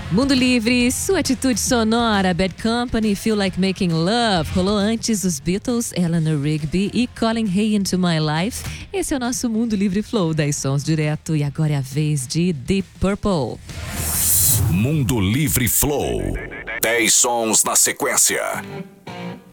Mundo Livre, sua atitude sonora, Bad Company, Feel Like Making Love. Rolou antes os Beatles, Eleanor Rigby e Calling Hey Into My Life. Esse é o nosso Mundo Livre Flow, 10 sons direto. E agora é a vez de Deep Purple. Mundo Livre Flow, 10 sons na sequência.